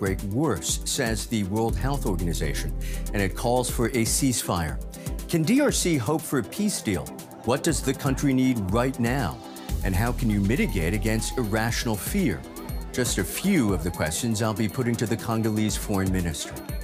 outbreak worse, says the World Health Organization, and it calls for a ceasefire. Can DRC hope for a peace deal? What does the country need right now? And how can you mitigate against irrational fear? Just a few of the questions I'll be putting to the Congolese foreign minister.